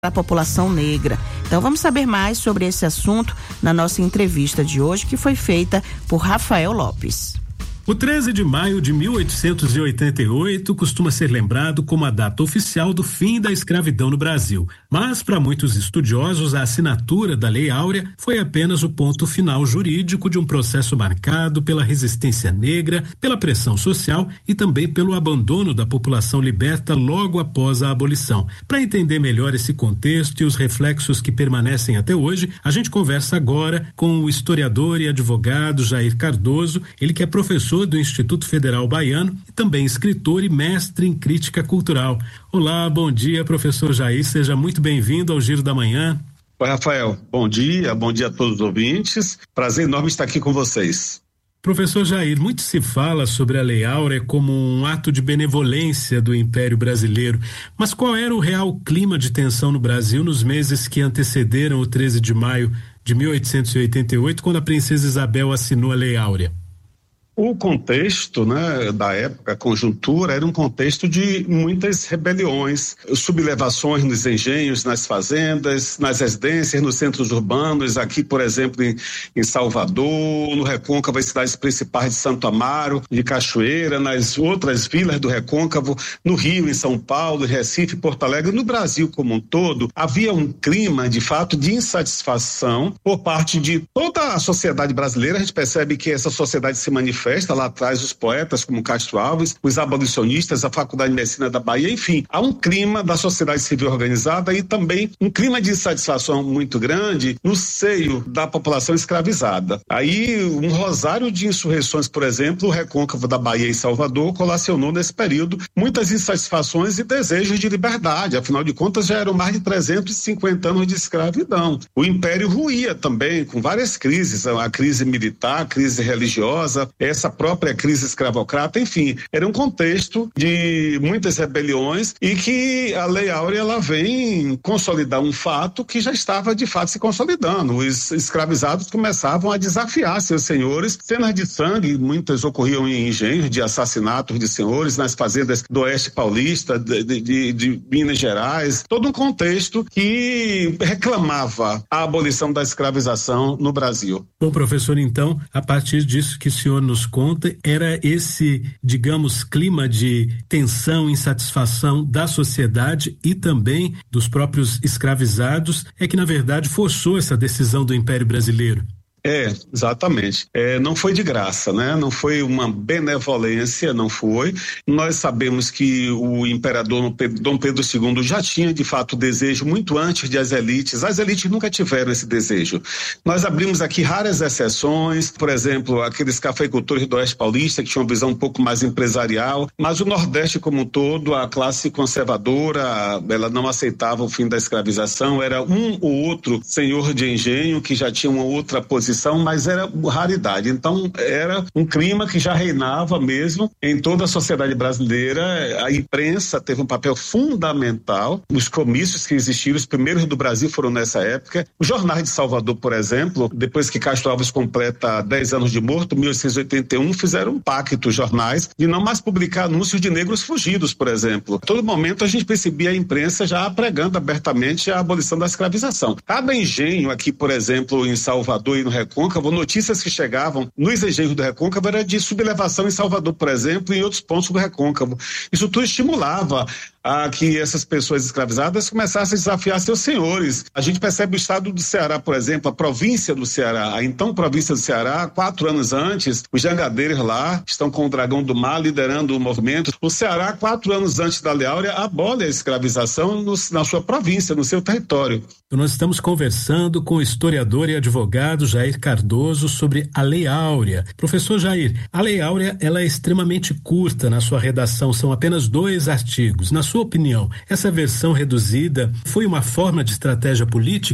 a população negra. Então vamos saber mais sobre esse assunto na nossa entrevista de hoje, que foi feita por Rafael Lopes. O 13 de maio de 1888 costuma ser lembrado como a data oficial do fim da escravidão no Brasil. Mas, para muitos estudiosos, a assinatura da Lei Áurea foi apenas o ponto final jurídico de um processo marcado pela resistência negra, pela pressão social e também pelo abandono da população liberta logo após a abolição. Para entender melhor esse contexto e os reflexos que permanecem até hoje, a gente conversa agora com o historiador e advogado Jair Cardoso, ele que é professor do Instituto Federal Baiano e também escritor e mestre em crítica cultural. Olá, bom dia, professor Jair, seja muito bem-vindo ao Giro da Manhã. Oi, Rafael, bom dia a todos os ouvintes, prazer enorme estar aqui com vocês. Professor Jair, muito se fala sobre a Lei Áurea como um ato de benevolência do Império Brasileiro, mas qual era o real clima de tensão no Brasil nos meses que antecederam o 13 de maio de 1888, quando a princesa Isabel assinou a Lei Áurea? O contexto, da época, a conjuntura, era um contexto de muitas rebeliões, sublevações nos engenhos, nas fazendas, nas residências, nos centros urbanos, aqui, por exemplo, em Salvador, no Recôncavo, as cidades principais de Santo Amaro, de Cachoeira, nas outras vilas do Recôncavo, no Rio, em São Paulo, Recife, Porto Alegre, no Brasil como um todo, havia um clima, de fato, de insatisfação por parte de toda a sociedade brasileira. A gente percebe que essa sociedade se manifesta lá atrás, os poetas como Castro Alves, os abolicionistas, a Faculdade de Medicina da Bahia, enfim, há um clima da sociedade civil organizada e também um clima de insatisfação muito grande no seio da população escravizada. Aí um rosário de insurreições, por exemplo, o Recôncavo da Bahia e Salvador colacionou nesse período muitas insatisfações e desejos de liberdade, afinal de contas já eram mais de 350 anos de escravidão. O Império ruía também com várias crises, a crise militar, a crise religiosa, essa própria crise escravocrata, enfim, era um contexto de muitas rebeliões e que a Lei Áurea ela vem consolidar um fato que já estava de fato se consolidando. Os escravizados começavam a desafiar seus senhores, cenas de sangue, muitas ocorriam em engenhos de assassinatos de senhores, nas fazendas do Oeste Paulista, de Minas Gerais, todo um contexto que reclamava a abolição da escravização no Brasil. Bom, professor, então, a partir disso que o senhor nos conta, era esse, digamos, clima de tensão, insatisfação da sociedade e também dos próprios escravizados, é que na verdade forçou essa decisão do Império Brasileiro. Exatamente. Não foi de graça, Não foi uma benevolência, não foi. Nós sabemos que o imperador Dom Pedro II já tinha, de fato, desejo muito antes de as elites. As elites nunca tiveram esse desejo. Nós abrimos aqui raras exceções, por exemplo, aqueles cafeicultores do Oeste Paulista, que tinham uma visão um pouco mais empresarial, mas o Nordeste como um todo, a classe conservadora, ela não aceitava o fim da escravização, era um ou outro senhor de engenho que já tinha uma outra posição, mas era raridade. Então era um clima que já reinava mesmo em toda a sociedade brasileira. A imprensa teve um papel fundamental. Os comícios que existiram, os primeiros do Brasil foram nessa época. Os jornais de Salvador, por exemplo, depois que Castro Alves completa 10 anos de morto, 1881, fizeram um pacto, os jornais, de não mais publicar anúncios de negros fugidos, por exemplo. A todo momento a gente percebia a imprensa já pregando abertamente a abolição da escravização. Cada engenho aqui, por exemplo, em Salvador e no Recôncavo, notícias que chegavam nos engenhos do Recôncavo era de sublevação em Salvador, por exemplo, e em outros pontos do Recôncavo. Isso tudo estimulava a que essas pessoas escravizadas começassem a desafiar seus senhores. A gente percebe o estado do Ceará, por exemplo, a província do Ceará, a então província do Ceará, 4 anos antes, os jangadeiros lá estão com o Dragão do Mar liderando o movimento. O Ceará, 4 anos antes da Lei Áurea, abole a escravização na sua província, no seu território. Nós estamos conversando com o historiador e advogado Jair Cardoso sobre a Lei Áurea. Professor Jair, a Lei Áurea ela é extremamente curta na sua redação, são apenas 2 artigos. Na sua opinião, essa versão reduzida foi uma forma de estratégia política?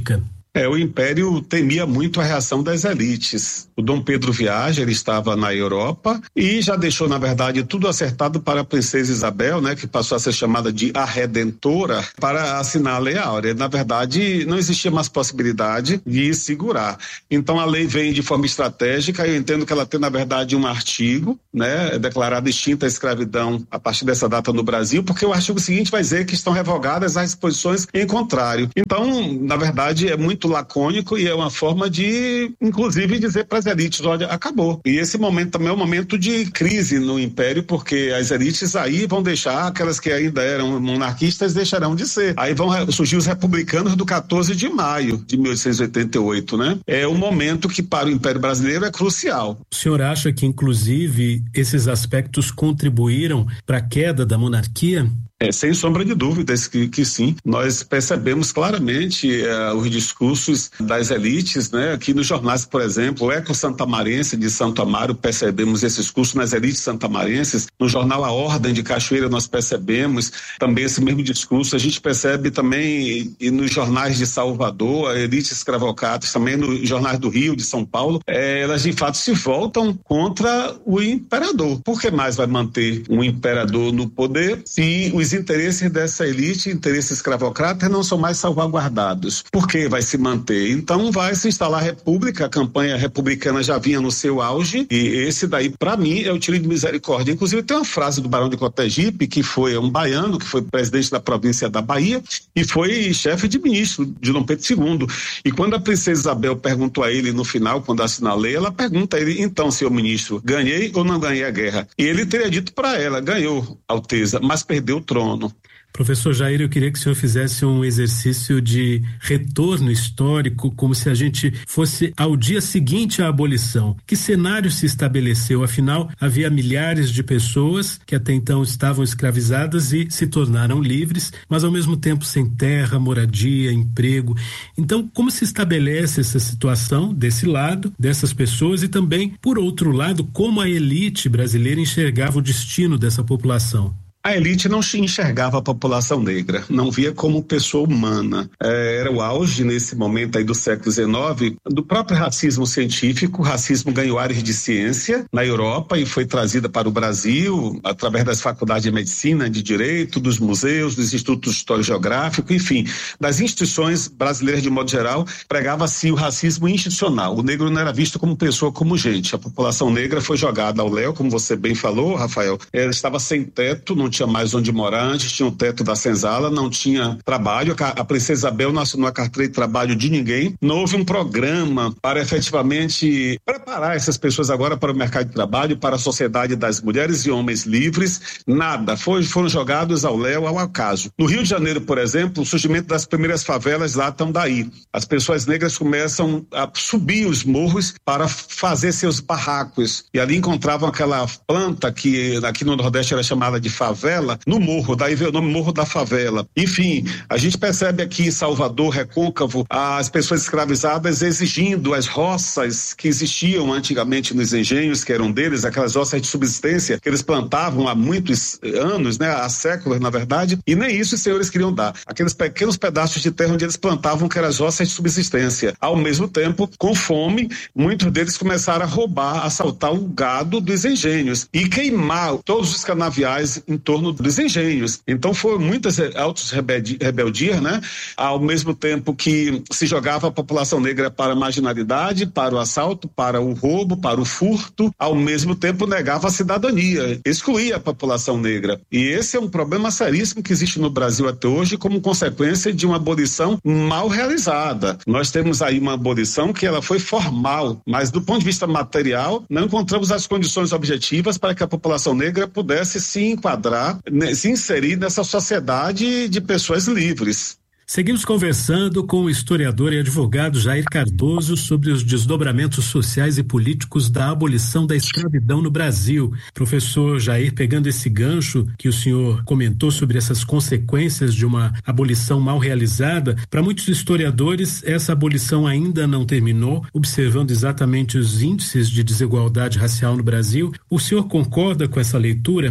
O Império temia muito a reação das elites. O Dom Pedro viaja, ele estava na Europa e já deixou, na verdade, tudo acertado para a princesa Isabel, né, que passou a ser chamada de a Redentora, para assinar a Lei Áurea. Na verdade, não existia mais possibilidade de segurar. Então, a lei vem de forma estratégica. Eu entendo que ela tem, na verdade, um artigo, né, declarado extinta a escravidão a partir dessa data no Brasil, porque o artigo seguinte vai dizer que estão revogadas as disposições em contrário. Então, na verdade, é muito lacônico e é uma forma de, inclusive, dizer para as elites, olha, acabou. E esse momento também é um momento de crise no Império, porque as elites aí vão deixar, aquelas que ainda eram monarquistas deixarão de ser. Aí vão surgir os republicanos do 14 de maio de 1888, né? É um momento que para o Império Brasileiro é crucial. O senhor acha que, inclusive, esses aspectos contribuíram para a queda da monarquia? Sem sombra de dúvidas que sim. Nós percebemos claramente os discursos das elites, né? Aqui nos jornais, por exemplo, o Eco Santamarense de Santo Amaro, percebemos esse discurso nas elites santamarenses. No jornal A Ordem de Cachoeira nós percebemos também esse mesmo discurso. A gente percebe também e nos jornais de Salvador, a elite escravocratas, também nos jornais do Rio, de São Paulo, elas de fato se voltam contra o imperador. Por que mais vai manter um imperador no poder se os interesses dessa elite, interesses escravocratas, não são mais salvaguardados? Por que vai se manter? Então vai se instalar a república, a campanha republicana já vinha no seu auge, e esse daí, para mim, é o tiro de misericórdia. Inclusive tem uma frase do Barão de Cotegipe, que foi um baiano, que foi presidente da província da Bahia, e foi chefe de ministro de Dom Pedro II. E quando a princesa Isabel perguntou a ele no final, quando assinou a lei, ela pergunta a ele, então, senhor ministro, ganhei ou não ganhei a guerra? E ele teria dito para ela, ganhou, Alteza, mas perdeu o trono. Professor Jair, eu queria que o senhor fizesse um exercício de retorno histórico, como se a gente fosse ao dia seguinte à abolição. Que cenário se estabeleceu? Afinal, havia milhares de pessoas que até então estavam escravizadas e se tornaram livres, mas ao mesmo tempo sem terra, moradia, emprego. Então, como se estabelece essa situação desse lado, dessas pessoas, e também, por outro lado, como a elite brasileira enxergava o destino dessa população? A elite não enxergava a população negra, não via como pessoa humana. Era o auge, nesse momento aí do século XIX, do próprio racismo científico. O racismo ganhou áreas de ciência na Europa e foi trazida para o Brasil através das faculdades de medicina, de direito, dos museus, dos institutos de história geográfica, enfim, das instituições brasileiras de modo geral, pregava-se o racismo institucional. O negro não era visto como pessoa, como gente. A população negra foi jogada ao léu, como você bem falou, Rafael. Ela estava sem teto, não tinha mais onde morar, antes tinha o teto da senzala, não tinha trabalho, a princesa Isabel não assinou a carteira de trabalho de ninguém, não houve um programa para efetivamente preparar essas pessoas agora para o mercado de trabalho, para a sociedade das mulheres e homens livres, nada, foram jogados ao léu, ao acaso. No Rio de Janeiro, por exemplo, o surgimento das primeiras favelas lá estão daí. As pessoas negras começam a subir os morros para fazer seus barracos, e ali encontravam aquela planta que aqui no Nordeste era chamada de favela, no morro, daí veio o nome Morro da Favela. Enfim, a gente percebe aqui em Salvador, Recôncavo, as pessoas escravizadas exigindo as roças que existiam antigamente nos engenhos, que eram deles, aquelas roças de subsistência que eles plantavam há muitos anos, né, há séculos, na verdade, e nem isso os senhores queriam dar. Aqueles pequenos pedaços de terra onde eles plantavam, que eram as roças de subsistência. Ao mesmo tempo, com fome, muitos deles começaram a roubar, a assaltar o gado dos engenhos e queimar todos os canaviais em torno dos engenhos. Então foram muitas autos rebeldias, né? Ao mesmo tempo que se jogava a população negra para a marginalidade, para o assalto, para o roubo, para o furto, ao mesmo tempo negava a cidadania, excluía a população negra. E esse é um problema seríssimo que existe no Brasil até hoje como consequência de uma abolição mal realizada. Nós temos aí uma abolição que ela foi formal, mas do ponto de vista material, não encontramos as condições objetivas para que a população negra pudesse se enquadrar, se inserir nessa sociedade de pessoas livres. Seguimos conversando com o historiador e advogado Jair Cardoso sobre os desdobramentos sociais e políticos da abolição da escravidão no Brasil. Professor Jair, pegando esse gancho que o senhor comentou sobre essas consequências de uma abolição mal realizada, para muitos historiadores essa abolição ainda não terminou, observando exatamente os índices de desigualdade racial no Brasil. O senhor concorda com essa leitura?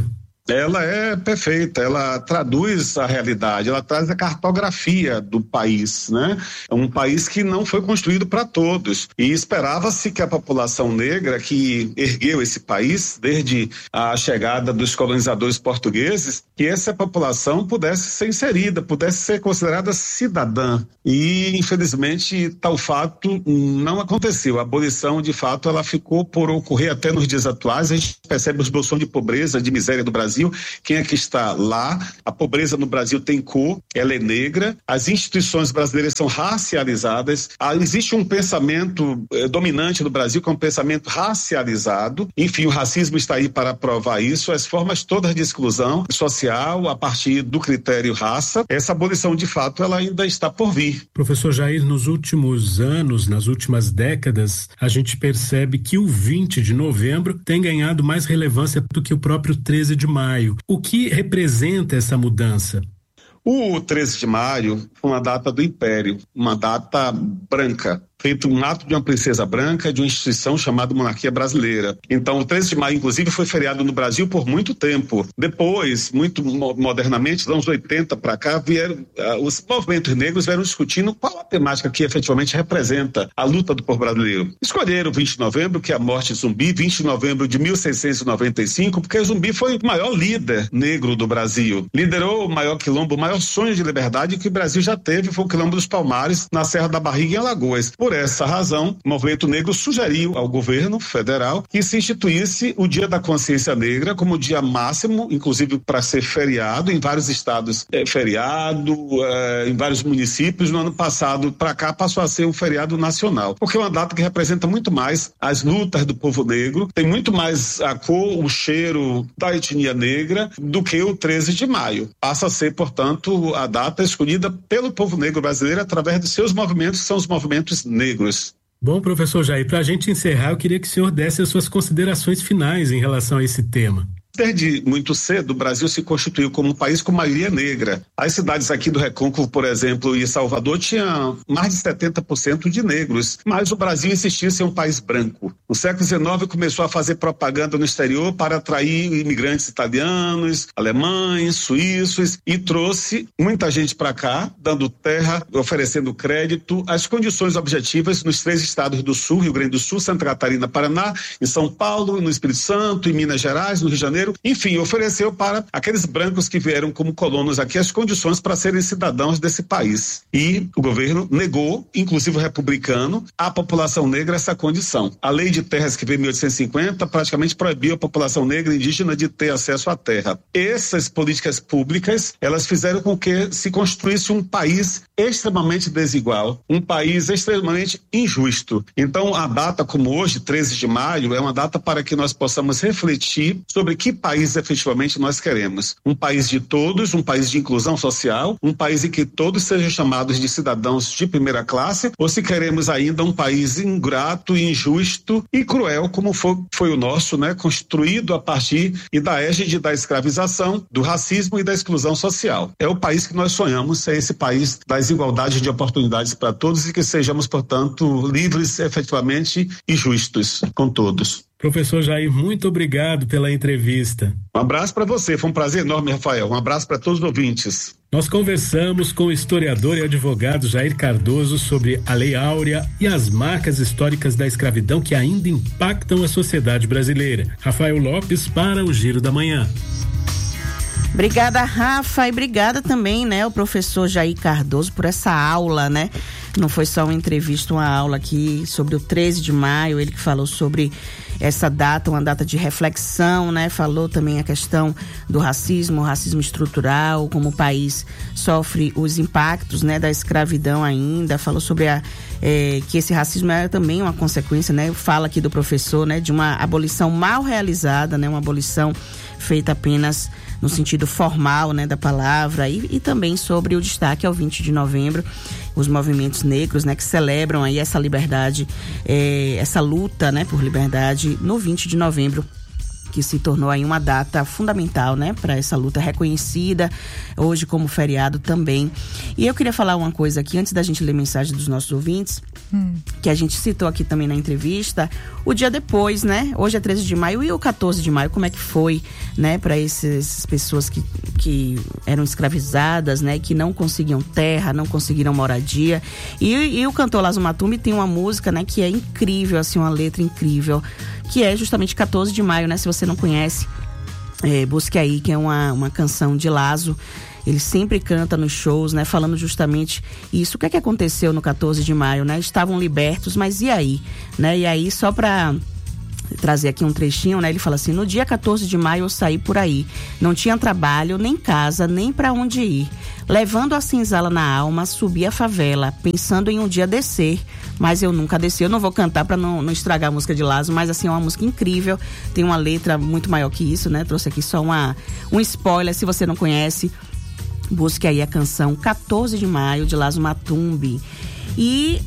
ela é perfeita, ela traduz a realidade, ela traz a cartografia do país, né? É um país que não foi construído para todos e esperava-se que a população negra que ergueu esse país desde a chegada dos colonizadores portugueses, que essa população pudesse ser inserida, pudesse ser considerada cidadã, e infelizmente tal fato não aconteceu. A abolição, de fato, ela ficou por ocorrer até nos dias atuais. A gente percebe os bolsões de pobreza, de miséria do Brasil. Quem é que está lá? A pobreza no Brasil tem cor, ela é negra, as instituições brasileiras são racializadas, existe um pensamento dominante no Brasil que é um pensamento racializado. Enfim, o racismo está aí para provar isso, as formas todas de exclusão social a partir do critério raça. Essa abolição, de fato, ela ainda está por vir. Professor Jair, nos últimos anos, nas últimas décadas, a gente percebe que o 20 de novembro tem ganhado mais relevância do que o próprio 13 de maio. O que representa essa mudança? O 13 de maio foi uma data do Império, uma data branca, feito um ato de uma princesa branca de uma instituição chamada Monarquia Brasileira. Então, o 13 de maio, inclusive, foi feriado no Brasil por muito tempo. Depois, muito modernamente, dos anos 80 para cá, os movimentos negros vieram discutindo qual a temática que efetivamente representa a luta do povo brasileiro. Escolheram 20 de novembro, que é a morte de Zumbi, 20 de novembro de 1695, porque Zumbi foi o maior líder negro do Brasil. Liderou o maior quilombo, o maior sonho de liberdade que o Brasil já teve, foi o Quilombo dos Palmares, na Serra da Barriga, em Alagoas. Por essa razão, o movimento negro sugeriu ao governo federal que se instituísse o Dia da Consciência Negra como dia máximo, inclusive para ser feriado em vários estados, em vários municípios. No ano passado, para cá, passou a ser um feriado nacional, porque é uma data que representa muito mais as lutas do povo negro, tem muito mais a cor, o cheiro da etnia negra do que o 13 de maio. Passa a ser, portanto, a data escolhida pelo povo negro brasileiro através de seus movimentos, que são os movimentos negros. Bom, professor Jair, para a gente encerrar, eu queria que o senhor desse as suas considerações finais em relação a esse tema. Desde muito cedo, o Brasil se constituiu como um país com maioria negra. As cidades aqui do Recôncavo, por exemplo, e Salvador, tinham mais de 70% de negros, mas o Brasil insistia em ser um país branco. No século XIX, começou a fazer propaganda no exterior para atrair imigrantes italianos, alemães, suíços, e trouxe muita gente para cá, dando terra, oferecendo crédito, as condições objetivas nos 3 estados do Sul, Rio Grande do Sul, Santa Catarina, Paraná, em São Paulo, no Espírito Santo, em Minas Gerais, no Rio de Janeiro. Enfim, ofereceu para aqueles brancos que vieram como colonos aqui as condições para serem cidadãos desse país. E o governo negou, inclusive o republicano, à população negra essa condição. A lei de terras que veio em 1850 praticamente proibiu a população negra e indígena de ter acesso à terra. Essas políticas públicas, elas fizeram com que se construísse um país extremamente desigual, um país extremamente injusto. Então, a data como hoje, 13 de maio, é uma data para que nós possamos refletir sobre que país efetivamente nós queremos. Um país de todos, um país de inclusão social, um país em que todos sejam chamados de cidadãos de primeira classe, ou se queremos ainda um país ingrato, injusto e cruel, como foi o nosso, né? Construído a partir e da égide da escravização, do racismo e da exclusão social. É o país que nós sonhamos, é esse país das igualdades de oportunidades para todos e que sejamos, portanto, livres efetivamente e justos com todos. Professor Jair, muito obrigado pela entrevista. Um abraço para você, foi um prazer enorme, Rafael. Um abraço para todos os ouvintes. Nós conversamos com o historiador e advogado Jair Cardoso sobre a Lei Áurea e as marcas históricas da escravidão que ainda impactam a sociedade brasileira. Rafael Lopes para o Giro da Manhã. Obrigada, Rafa, e obrigada também, né, o professor Jair Cardoso por essa aula, né? Não foi só uma entrevista, uma aula aqui sobre o 13 de maio, ele que falou sobre essa data, uma data de reflexão, né? Falou também a questão do racismo, o racismo estrutural, como o país sofre os impactos, né, da escravidão ainda, falou sobre que esse racismo é também uma consequência, né? Fala aqui do professor, né, de uma abolição mal realizada, né? Uma abolição feita apenas no sentido formal, né, da palavra, e também sobre o destaque ao 20 de novembro, os movimentos negros, né, que celebram aí essa liberdade, essa luta, né, por liberdade no 20 de novembro, que se tornou aí uma data fundamental, né, para essa luta reconhecida, hoje como feriado também. E eu queria falar uma coisa aqui, antes da gente ler mensagem dos nossos ouvintes, que a gente citou aqui também na entrevista, o dia depois, né, hoje é 13 de maio e o 14 de maio, como é que foi, né, para essas pessoas que eram escravizadas, né, que não conseguiam terra, não conseguiram moradia, e o cantor Lazo Matumbi tem uma música, né, que é incrível, assim, uma letra incrível, que é justamente 14 de maio, né? Se você não conhece, busque aí, que é uma canção de Lazo. Ele sempre canta nos shows, né? Falando justamente isso. O que é que aconteceu no 14 de maio, né? Estavam libertos, mas e aí? Né? E aí, só para trazer aqui um trechinho, né? Ele fala assim: no dia 14 de maio eu saí por aí. Não tinha trabalho, nem casa, nem para onde ir. Levando a senzala na alma, subi a favela, pensando em um dia descer, mas eu nunca desci. Eu não vou cantar para não estragar a música de Lazo, mas assim, é uma música incrível, tem uma letra muito maior que isso, né? Trouxe aqui só um spoiler, se você não conhece, busque aí a canção 14 de maio, de Lazo Matumbi. E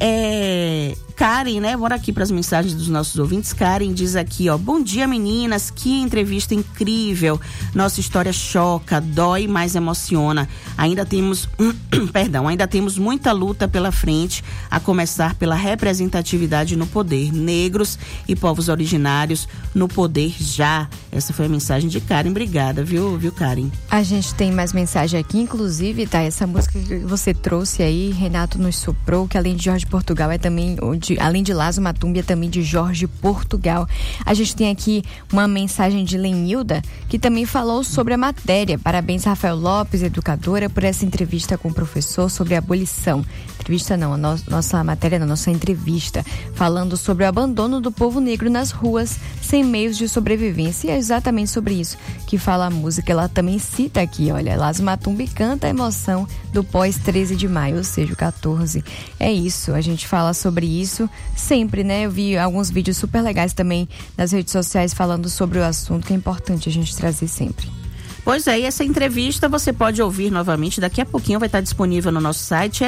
Karen, né? Bora aqui para as mensagens dos nossos ouvintes. Karen diz aqui, ó: bom dia, meninas, que entrevista incrível. Nossa história choca, dói, mas emociona. Ainda temos, ainda temos muita luta pela frente, a começar pela representatividade no poder. Negros e povos originários no poder já. Essa foi a mensagem de Karen. Obrigada, viu, Karen? A gente tem mais mensagem aqui, inclusive, tá? Essa música que você trouxe aí, Renato nos soprou, que além de Jorge Portugal é também, além de Lazo Matumbi, é também de Jorge Portugal. A gente tem aqui uma mensagem de Lenilda, que também falou sobre a matéria. Parabéns, Rafael Lopes, educadora, por essa entrevista com o professor sobre a abolição. Entrevista não, nossa matéria, nossa entrevista, falando sobre o abandono do povo negro nas ruas, sem meios de sobrevivência. E é exatamente sobre isso que fala a música. Ela também cita aqui, olha, Lazo Matumbi canta a emoção do pós 13 de maio, ou seja, o 14. É isso, a gente fala sobre isso sempre, né? Eu vi alguns vídeos super legais também nas redes sociais falando sobre o assunto, que é importante a gente trazer sempre. Pois é, e essa entrevista você pode ouvir novamente, daqui a pouquinho vai estar disponível no nosso site,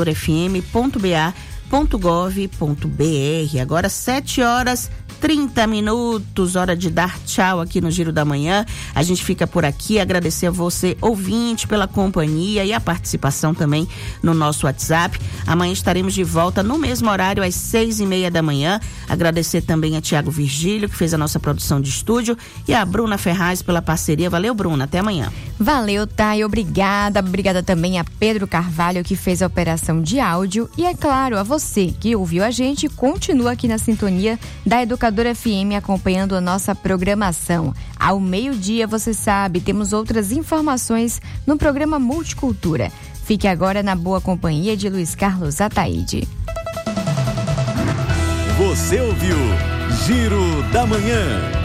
educadorfm.ba.gov.br. Agora 7h30, hora de dar tchau aqui no Giro da Manhã. A gente fica por aqui, agradecer a você, ouvinte, pela companhia e a participação também no nosso WhatsApp. Amanhã estaremos de volta no mesmo horário, às 6h30 da manhã. Agradecer também a Tiago Virgílio, que fez a nossa produção de estúdio, e a Bruna Ferraz pela parceria. Valeu, Bruna, até amanhã. Valeu, Thay, obrigada também a Pedro Carvalho, que fez a operação de áudio, e é claro, a você que ouviu a gente, continua aqui na sintonia da Educadora FM acompanhando a nossa programação. Ao meio-dia, você sabe, temos outras informações no programa Multicultura. Fique agora na boa companhia de Luiz Carlos Ataíde. Você ouviu Giro da Manhã.